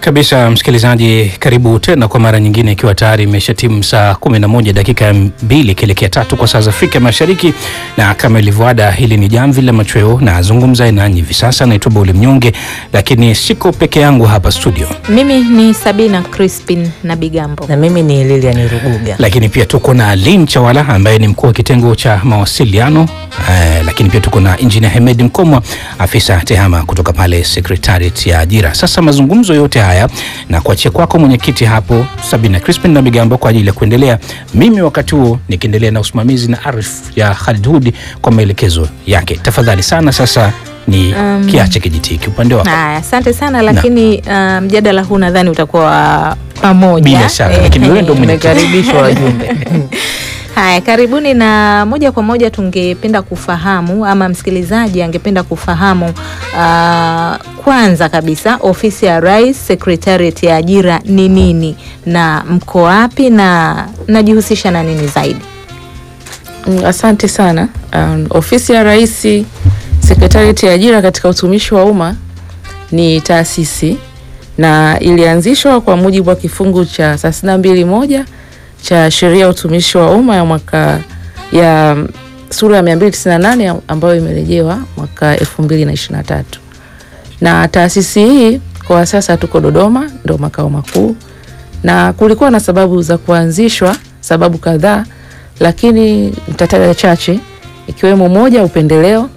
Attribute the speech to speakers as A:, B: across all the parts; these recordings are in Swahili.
A: Kabisa msikilizaji, karibu tena kwa mara nyingine, ikiwa tayari imeshatimu saa 11 dakika 2 kielekea 3 kwa saa za Afrika Mashariki, na kama ilivyoada, hili ni Jamvi la Machweo na zungumza nanyi hivi sasa. Naitwa Bauli Mnyonge, lakini siko peke yangu hapa studio.
B: Mimi ni Sabina Crispin na Bigambo,
C: na mimi ni Lilian Ruguga.
A: Lakini pia tuko na Lynn Chawala ambaye ni mkuu wa kitengo cha mawasiliano, lakini pia tuko na Engineer Hemed Mkomwa, afisa tehama kutoka pale Secretariat ya Ajira. Sasa mazungumzo yote haya na kuachia kwako mwenyekiti hapo Sabina Crispin na Bigambo kwa ajili ya kuendelea, mimi wakati huo nikiendelea na usimamizi na Arif ya Khalid Hudi kwa maelekezo yake. Tafadhali sana, sasa ni kiache kijitiki upande wako.
B: Asante sana, lakini mjadala huu nadhani utakuwa pamoja.
A: Bila shaka, lakini wewe ndio
C: mmekaribishwa wajumbe.
B: Haya, karibuni, na moja kwa moja tungependa kufahamu, ama msikilizaji angependa kufahamu, kwanza kabisa Ofisi ya Rais Secretariat ya Ajira ni nini, na mko wapi, na najihusisha na nini zaidi?
C: Asante sana. Ofisi ya Rais Secretariat ya Ajira katika utumishi wa umma ni taasisi na ilianzishwa kwa mujibu wa kifungu cha 32(1) cha sheria ya utumishi wa umma ya mwaka ya sura ya 298 ambayo imerejewa mwaka 2023. Na taasisi hii kwa sasa tuko Dodoma, ndio makao makuu, na kulikuwa na sababu za kuanzishwa, sababu kadhaa, lakini nitataja chache, ikiwemo moja, upendeleo.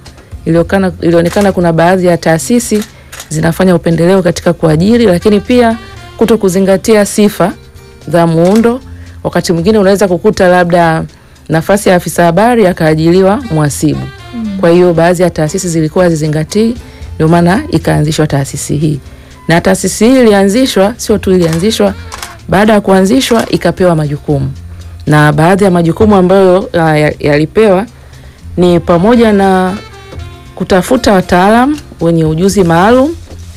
C: Ilionekana kuna baadhi ya taasisi zinafanya upendeleo katika kuajiri, lakini pia kuto kuzingatia sifa za muundo. Wakati mwingine unaweza kukuta labda nafasi ya afisa habari akaajiliwa mhasibu. Kwa hiyo baadhi ya taasisi zilikuwa hazizingatii, ndio maana ikaanzishwa taasisi hii. Na taasisi hii ilianzishwa, sio tu ilianzishwa, baada ya kuanzishwa ikapewa majukumu. Na baadhi ya majukumu ambayo yalipewa ni pamoja na kutafuta wataalamu wenye ujuzi maalum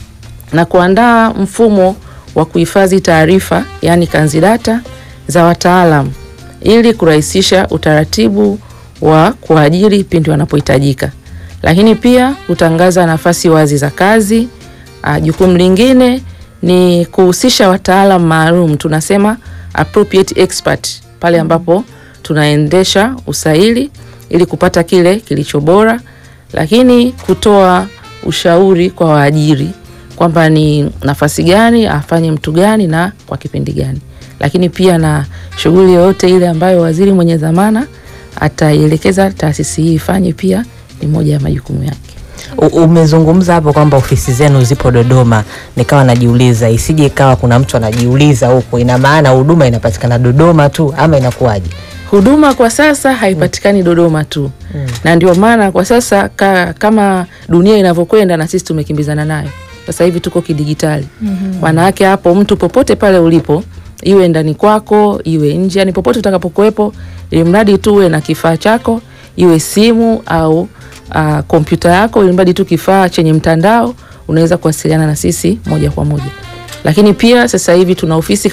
C: na kuandaa mfumo wa kuhifadhi taarifa, yani kanzidata za wataalamu, ili kurahisisha utaratibu wa kuajiri pindi wanapohitajika. Lakini pia kutangaza nafasi wazi za kazi. Jukumu lingine ni kuhusisha wataalamu maalum, tunasema appropriate expert, pale ambapo tunaendesha usaili ili kupata kile kilicho bora. Lakini kutoa ushauri kwa waajiri kwamba ni nafasi gani afanye mtu gani na kwa kipindi gani. Lakini pia na shughuli yoyote ile ambayo waziri mwenye dhamana ataielekeza taasisi hii ifanye, pia ni moja ya majukumu yake.
D: Umezungumza hapo kwamba ofisi zenu zipo Dodoma, nikawa najiuliza isije ikawa kuna mtu anajiuliza huko, ina maana huduma inapatikana Dodoma tu ama inakuwaje?
C: Huduma kwa sasa haipatikani Dodoma tu. Na ndio maana kwa sasa kama dunia inavyokwenda na sisi tumekimbizana nayo. Sasa hivi tuko kidigitali. Maana yake hapo mtu popote pale ulipo, iwe ndani kwako, iwe nje, yani popote utakapokuepo, ili mradi tu uwe na kifaa chako, iwe simu au kompyuta yako, ili mradi tu kifaa chenye mtandao, unaweza kuwasiliana na sisi moja kwa moja. Lakini pia sasa hivi tuna ofisi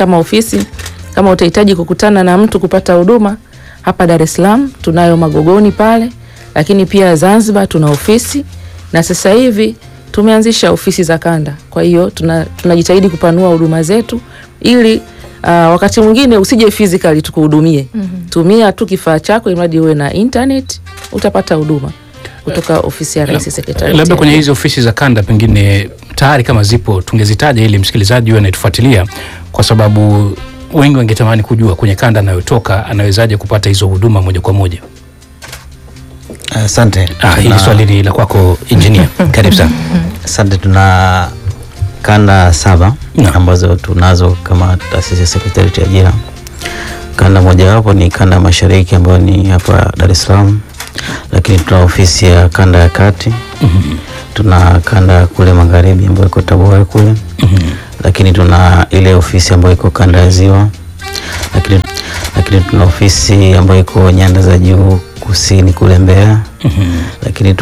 C: kama utahitaji kukutana na mtu kupata huduma, hapa Dar es Salaam tunayo Magogoni pale, lakini pia Zanzibar tuna ofisi, na sasa hivi tumeanzisha ofisi za kanda. Kwa hiyo tunajitahidi kupanua huduma zetu ili wakati mwingine usije physically tukuhudumie. Tumia tu kifaa chako, ili uwe na internet, utapata huduma kutoka ofisi ya Rais Secretariat.
A: Labda kwenye hizo ofisi za kanda pengine tayari kama zipo tungezitaja ili msikilizaji yeye anatufuatilia, kwa sababu wengi wangetamani kujua kwenye kanda anayotoka anawezaje kupata hizo huduma moja kwa moja.
E: Asante.
A: Hili swali ni la kwako engineer. Karibu sana.
E: Asante. Tuna kanda 7 ambazo tunazo kama taasisi ya Secretariat ya Ajira. Kanda moja wapo ni kanda Mashariki ambayo ni hapa Dar es Salaam, lakini tuna ofisi ya kanda ya kati. Tuna kanda kule Magharibi ambayo iko Tabora kule. Lakini tuna ile ofisi ambayo iko kanda ya Ziwa. Lakini tuna ofisi ambayo iko nyanda za juu kusini kule Mbeya. Lakini